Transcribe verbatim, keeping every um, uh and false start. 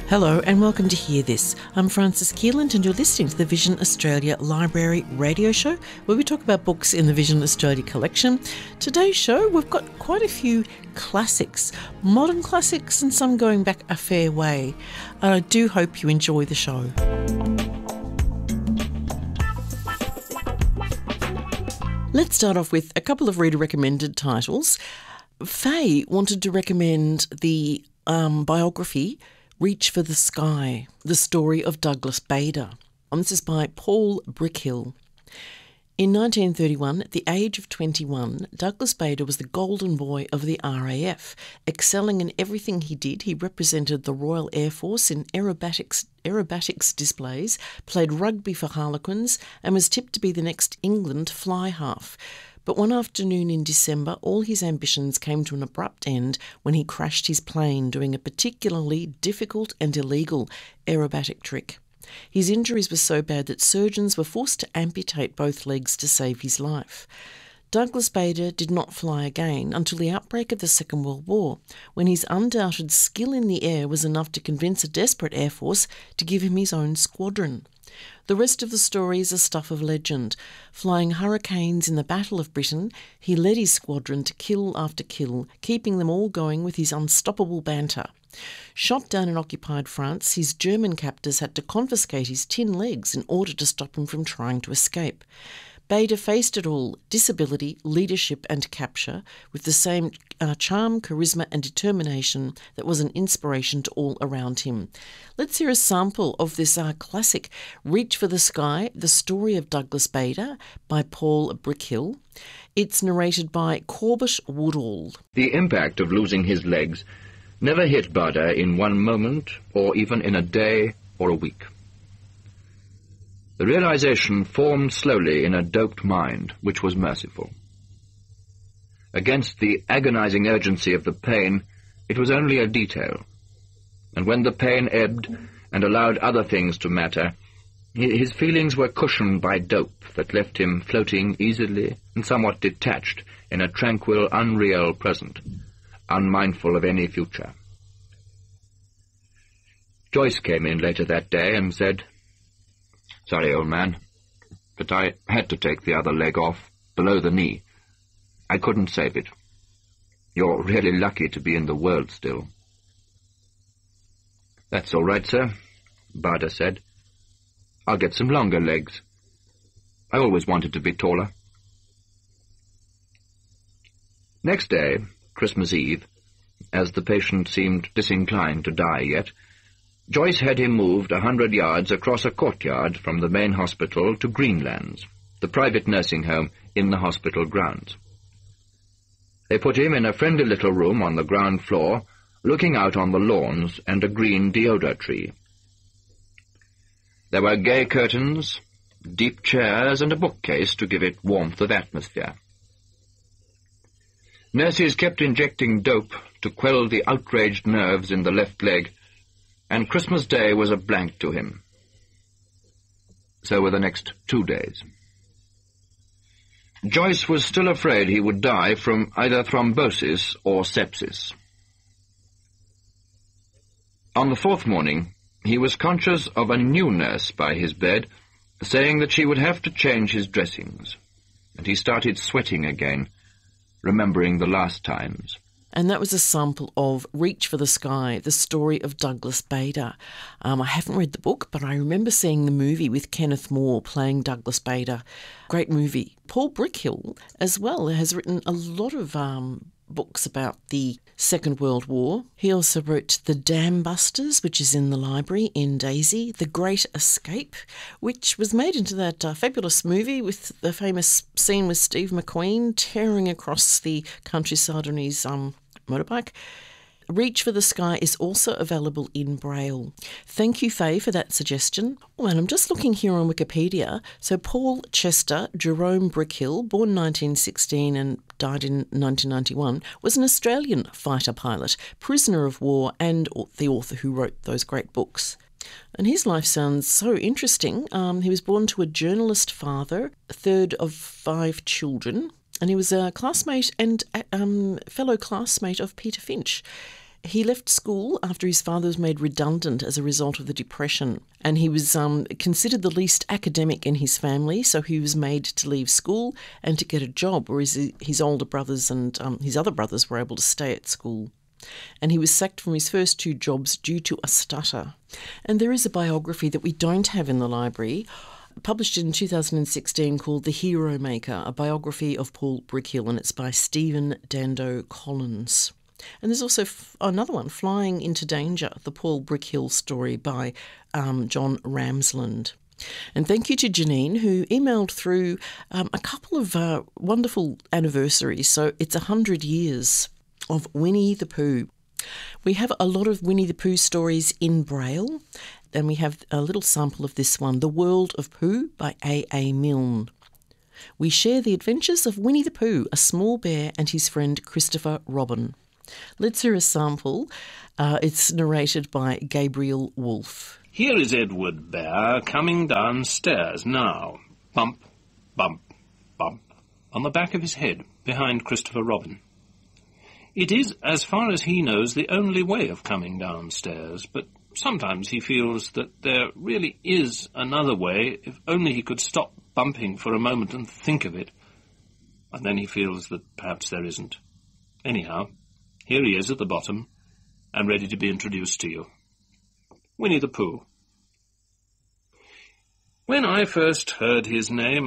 Hello and welcome to Hear This. I'm Frances Keeland and you're listening to the Vision Australia Library radio show where we talk about books in the Vision Australia collection. Today's show, we've got quite a few classics, modern classics and some going back a fair way. And I do hope you enjoy the show. Let's start off with a couple of reader-recommended titles. Faye wanted to recommend the um, biography Reach for the Sky, the story of Douglas Bader. And this is by Paul Brickhill. In nineteen thirty-one, at the age of twenty-one, Douglas Bader was the golden boy of the R A F. Excelling in everything he did, he represented the Royal Air Force in aerobatics, aerobatics displays, played rugby for Harlequins, and was tipped to be the next England fly half. But one afternoon in December, all his ambitions came to an abrupt end when he crashed his plane doing a particularly difficult and illegal aerobatic trick. His injuries were so bad that surgeons were forced to amputate both legs to save his life. Douglas Bader did not fly again until the outbreak of the Second World War, when his undoubted skill in the air was enough to convince a desperate Air Force to give him his own squadron. The rest of the story is a stuff of legend. Flying hurricanes in the Battle of Britain, he led his squadron to kill after kill, keeping them all going with his unstoppable banter. Shot down in occupied France, his German captors had to confiscate his tin legs in order to stop him from trying to escape. Bader faced it all, disability, leadership and capture, with the same uh, charm, charisma and determination that was an inspiration to all around him. Let's hear a sample of this uh, classic, Reach for the Sky, the story of Douglas Bader, by Paul Brickhill. It's narrated by Corbett Woodall. The impact of losing his legs never hit Bader in one moment, or even in a day or a week. The realization formed slowly in a doped mind, which was merciful. Against the agonizing urgency of the pain, it was only a detail, and when the pain ebbed and allowed other things to matter, his feelings were cushioned by dope that left him floating easily and somewhat detached in a tranquil, unreal present, unmindful of any future. Joyce came in later that day and said, "Sorry, old man, but I had to take the other leg off, below the knee. I couldn't save it. You're really lucky to be in the world still." "That's all right, sir," Bader said. "I'll get some longer legs. I always wanted to be taller." Next day, Christmas Eve, as the patient seemed disinclined to die yet, Joyce had him moved a hundred yards across a courtyard from the main hospital to Greenlands, the private nursing home in the hospital grounds. They put him in a friendly little room on the ground floor, looking out on the lawns and a green deodar tree. There were gay curtains, deep chairs, and a bookcase to give it warmth of atmosphere. Nurses kept injecting dope to quell the outraged nerves in the left leg, and Christmas Day was a blank to him. So were the next two days. Joyce was still afraid he would die from either thrombosis or sepsis. On the fourth morning, he was conscious of a new nurse by his bed, saying that she would have to change his dressings, and he started sweating again, remembering the last times. And that was a sample of Reach for the Sky, the story of Douglas Bader. Um, I haven't read the book, but I remember seeing the movie with Kenneth More playing Douglas Bader. Great movie. Paul Brickhill, as well, has written a lot of um, books about the Second World War. He also wrote The Dam Busters, which is in the library in Daisy, The Great Escape, which was made into that uh, fabulous movie with the famous scene with Steve McQueen tearing across the countryside on his um, motorbike. Reach for the Sky is also available in Braille. Thank you, Faye, for that suggestion. Oh, and I'm just looking here on Wikipedia. So Paul Chester Jerome Brickhill, born nineteen sixteen and died in nineteen ninety-one, was an Australian fighter pilot, prisoner of war, and the author who wrote those great books. And his life sounds so interesting. Um, he was born to a journalist father, third of five children, and he was a classmate and um, fellow classmate of Peter Finch. He left school after his father was made redundant as a result of the Depression, and he was um, considered the least academic in his family, so he was made to leave school and to get a job, whereas his older brothers and um, his other brothers were able to stay at school. And he was sacked from his first two jobs due to a stutter. And there is a biography that we don't have in the library, published in two thousand sixteen, called The Hero Maker, a biography of Paul Brickhill, and it's by Stephen Dando Collins. And there's also f- another one, Flying into Danger, the Paul Brickhill story by um, John Ramsland. And thank you to Janine, who emailed through um, a couple of uh, wonderful anniversaries. So it's one hundred years of Winnie the Pooh. We have a lot of Winnie the Pooh stories in Braille, and we have a little sample of this one, The World of Pooh by A A Milne. We share the adventures of Winnie the Pooh, a small bear, and his friend Christopher Robin. Let's hear a sample. Uh, it's narrated by Gabriel Wolfe. Here is Edward Bear coming downstairs now. Bump, bump, bump, on the back of his head, behind Christopher Robin. It is, as far as he knows, the only way of coming downstairs, but sometimes he feels that there really is another way, if only he could stop bumping for a moment and think of it. And then he feels that perhaps there isn't. Anyhow, here he is at the bottom, and ready to be introduced to you. Winnie the Pooh. When I first heard his name,